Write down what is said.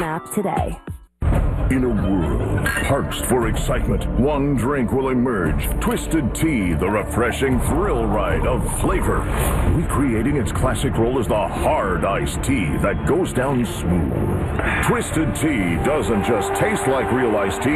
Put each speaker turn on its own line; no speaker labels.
app today.
In a world parched for excitement, one drink will emerge. Twisted Tea, the refreshing thrill ride of flavor. Recreating its classic role as the hard iced tea that goes down smooth. Twisted Tea doesn't just taste like real iced tea.